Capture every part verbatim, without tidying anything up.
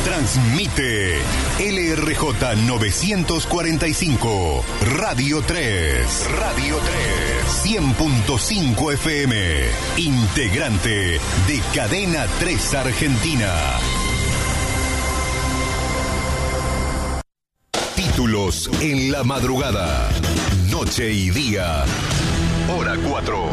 Transmite L R J novecientos cuarenta y cinco, Radio tres. Radio tres. cien punto cinco F M. Integrante de Cadena tres Argentina. Títulos en la madrugada. Noche y día. Hora cuatro.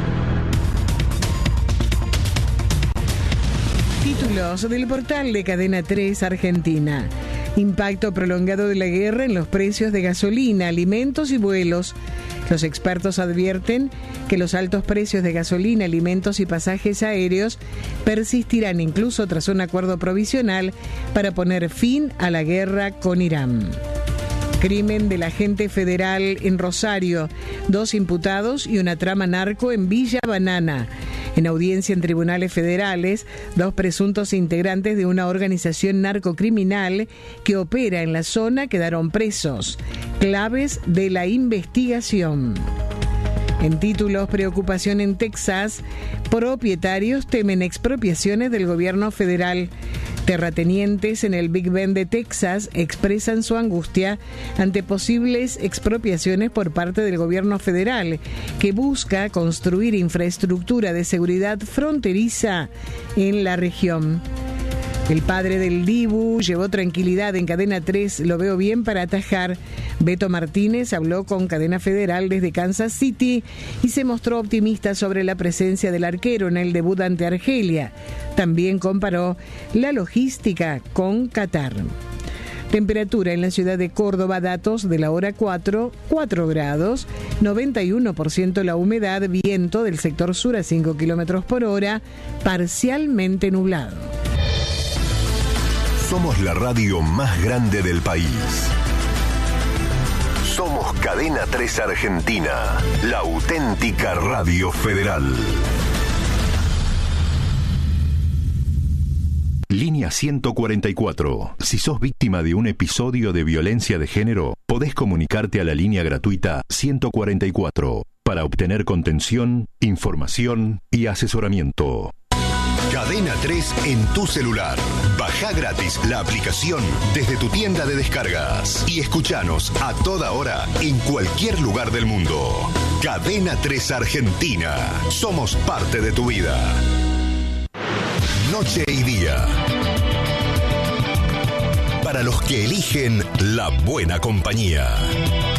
Títulos del portal de Cadena tres Argentina. Impacto prolongado de la guerra en los precios de gasolina, alimentos y vuelos. Los expertos advierten que los altos precios de gasolina, alimentos y pasajes aéreos persistirán incluso tras un acuerdo provisional para poner fin a la guerra con Irán. Crimen del agente federal en Rosario, dos imputados y una trama narco en Villa Banana. En audiencia en tribunales federales, dos presuntos integrantes de una organización narcocriminal que opera en la zona quedaron presos. Claves de la investigación. En títulos, preocupación en Texas, propietarios temen expropiaciones del gobierno federal. Terratenientes en el Big Bend de Texas expresan su angustia ante posibles expropiaciones por parte del gobierno federal, que busca construir infraestructura de seguridad fronteriza en la región. El padre del Dibu llevó tranquilidad en Cadena tres, lo veo bien para atajar. Beto Martínez habló con Cadena Federal desde Kansas City y se mostró optimista sobre la presencia del arquero en el debut ante Argelia. También comparó la logística con Qatar. Temperatura en la ciudad de Córdoba, datos de la hora cuatro, cuatro grados, noventa y uno por ciento la humedad, viento del sector sur a cinco kilómetros por hora, parcialmente nublado. Somos la radio más grande del país. Somos Cadena tres Argentina, la auténtica radio federal. Línea ciento cuarenta y cuatro. Si sos víctima de un episodio de violencia de género, podés comunicarte a la línea gratuita ciento cuarenta y cuatro para obtener contención, información y asesoramiento. Cadena tres en tu celular. Baja gratis la aplicación desde tu tienda de descargas y escuchanos a toda hora en cualquier lugar del mundo. Cadena tres Argentina. Somos parte de tu vida. Noche y día. Para los que eligen la buena compañía.